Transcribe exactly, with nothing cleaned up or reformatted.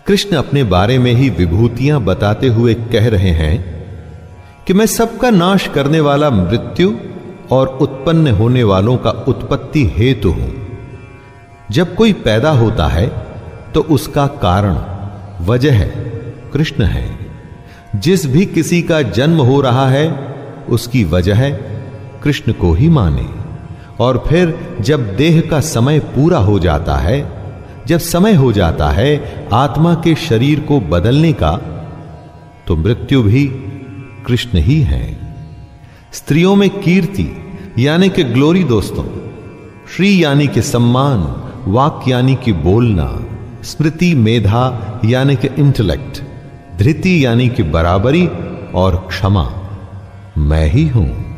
कृष्ण अपने बारे में ही विभूतियां बताते हुए कह रहे हैं कि मैं सबका नाश करने वाला मृत्यु और उत्पन्न होने वालों का उत्पत्ति हेतु हूं। जब कोई पैदा होता है तो उसका कारण, वजह कृष्ण है। जिस भी किसी का जन्म हो रहा है उसकी वजह कृष्ण को ही माने। और फिर जब देह का समय पूरा हो जाता है, जब समय हो जाता है आत्मा के शरीर को बदलने का, तो मृत्यु भी कृष्ण ही है। स्त्रियों में कीर्ति यानी कि ग्लोरी दोस्तों, श्री यानी कि सम्मान, वाक यानी कि बोलना, स्मृति मेधा यानी कि इंटेलेक्ट, धृति यानी कि बराबरी और क्षमा मैं ही हूं।